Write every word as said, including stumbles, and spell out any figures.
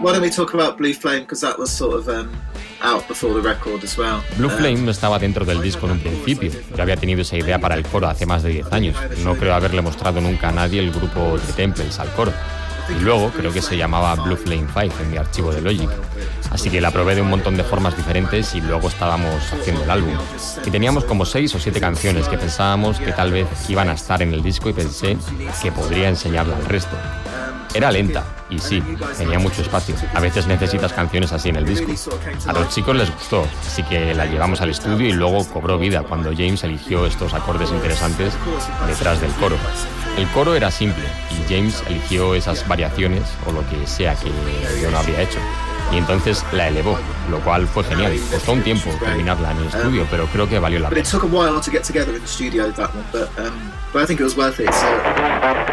why don't we talk about Blue Flame, because that was sort of um, out before the record as well. Blue Flame no estaba dentro del disco en un principio. Yo había tenido esa idea para el coro hace más de diez años. No creo haberle mostrado nunca a nadie el grupo The Temples al coro. Y luego creo que se llamaba Blue Flame cinco en mi archivo de Logic. Así que la probé de un montón de formas diferentes y luego estábamos haciendo el álbum. Y teníamos como seis o siete canciones que pensábamos que tal vez iban a estar en el disco y pensé que podría enseñarla al resto. Era lenta, y sí, tenía mucho espacio. A veces necesitas canciones así en el disco. A los chicos les gustó, así que la llevamos al estudio y luego cobró vida cuando James eligió estos acordes interesantes detrás del coro. El coro era simple, y James eligió esas variaciones, o lo que sea que yo no habría hecho. Y entonces la elevó, lo cual fue genial. Costó un tiempo terminarla en el estudio, pero creo que valió la pena.